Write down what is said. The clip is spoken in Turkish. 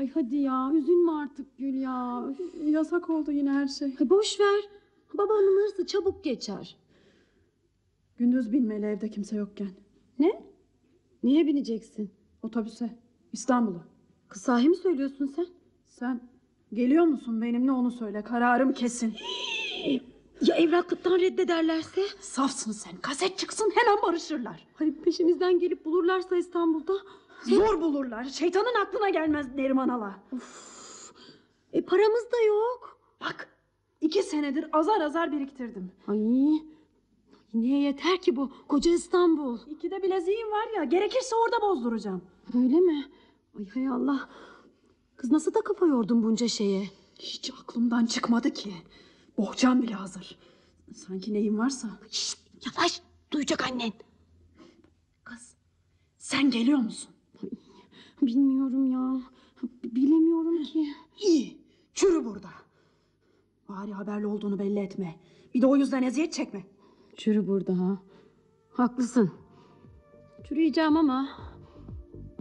Ay hadi ya, üzülme artık Gül ya. Yasak oldu yine her şey. Boş ver. Babanın hırsı çabuk geçer. Gündüz binmeli evde kimse yokken. Ne? Neye bineceksin? Otobüse. İstanbul'a. Kız sahi mi söylüyorsun sen? Sen geliyor musun benimle, onu söyle. Kararım kesin. Ya evraklıktan reddederlerse? Safsın sen. Kaset çıksın hemen barışırlar. Hani peşimizden gelip bulurlarsa İstanbul'da? Zor bulurlar. Şeytanın aklına gelmez Neriman Ala. Paramız da yok. Bak 2 senedir azar azar biriktirdim. Ay, neye yeter ki bu koca İstanbul? 2'de bileziğim var ya, gerekirse orada bozduracağım. Öyle mi? Ay hay Allah. Kız nasıl da kafa yordun bunca şeye? Hiç aklımdan çıkmadı ki. Bohçam bile hazır. Sanki neyim varsa. Şşt, yavaş, duyacak annen. Kız sen geliyor musun? Bilmiyorum ya. Bilemiyorum ki. İyi, çürü burada. Bari haberli olduğunu belli etme. Bir de o yüzden eziyet çekme. Çürü burada ha. Haklısın. Çürüyeceğim ama